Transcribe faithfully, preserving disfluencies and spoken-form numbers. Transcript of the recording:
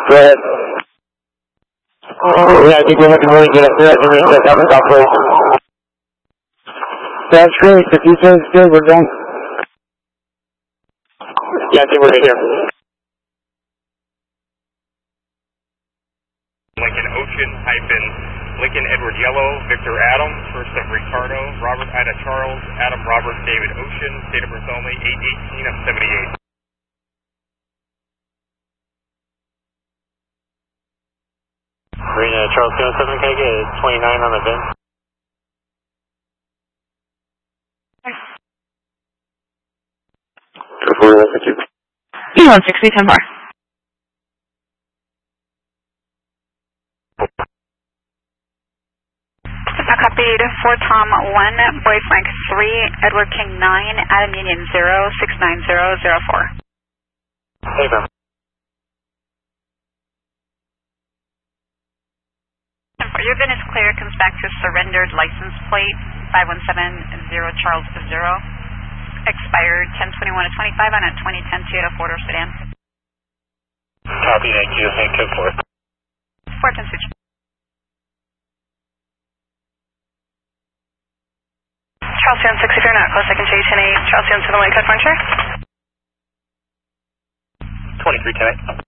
Go ahead. Oh, yeah, I think we're looking really good at that. That was off. That's great. The future is good. We're done. Yeah, I think we're good here. Lincoln Ocean hyphen Lincoln Edward Yellow, Victor Adam, first of Ricardo, Robert Ida Charles, Adam Robert David Ocean, date of birth only, eight eighteen of seventy-eight. Marina Charles two oh seven, can I get twenty-nine on the V I N? E one sixty, ten four. I copied for Tom one, Boy Frank three, Edward King nine, Adam Union zero, six nine zero zero four. Hey, ma'am. Your V I N is clear, comes back to surrendered license plate five one seven zero Charles zero. Expired ten twenty-one of twenty-five on a twenty ten Toyota four-door sedan. Copy, thank you. Thank you, four. four ten switch. Charles two one six, if you're not close, I can show you ten eight. Charles two one seven, white code furniture. twenty-three ten eight.